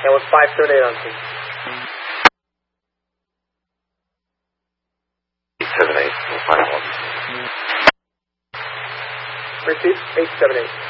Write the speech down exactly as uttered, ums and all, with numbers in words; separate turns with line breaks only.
And with five seven eight on scene.
eight seven eight, we'll find one.
Repeat, eight seven eight.